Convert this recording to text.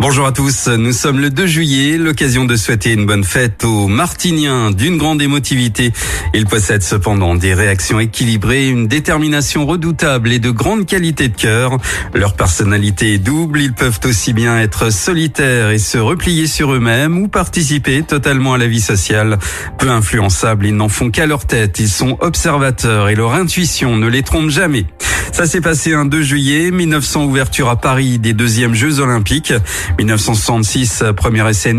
Bonjour à tous, nous sommes le 2 juillet, l'occasion de souhaiter une bonne fête aux Martiniens d'une grande émotivité. Ils possèdent cependant des réactions équilibrées, une détermination redoutable et de grande qualité de cœur. Leur personnalité est double, ils peuvent aussi bien être solitaires et se replier sur eux-mêmes ou participer totalement à la vie sociale. Peu influençables, ils n'en font qu'à leur tête, ils sont observateurs et leur intuition ne les trompe jamais. Ça s'est passé un 2 juillet, 1900 ouverture à Paris des 2e Jeux Olympiques, 1966 premier essai